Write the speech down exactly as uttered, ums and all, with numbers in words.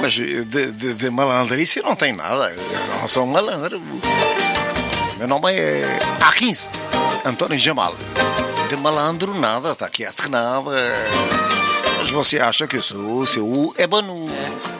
mas de, de, de malandrice não tem nada. Eu não sou um malandro. Meu nome é A quinze, António Jamal. De malandro nada, está quieto que nada. Mas você acha que eu sou o seu ébano.